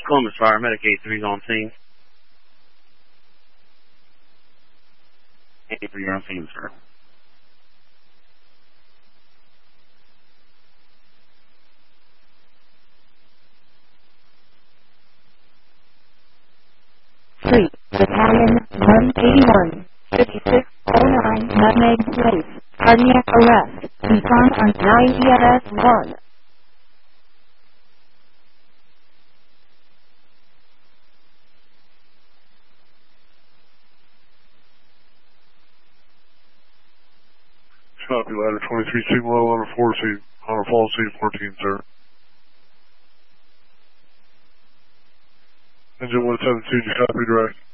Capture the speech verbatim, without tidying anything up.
Columbus Fire, Medic eight three's on scene. eight three, you're on scene, sir. Three, Battalion one eighty-one, fifty-six oh nine Nutmeg Place, cardiac arrest, confirm on nine E M S one. Copy, ladder twenty-three, signal level on a four seat, on a fall seat fourteen, sir. Engine one seven two, you copy direct.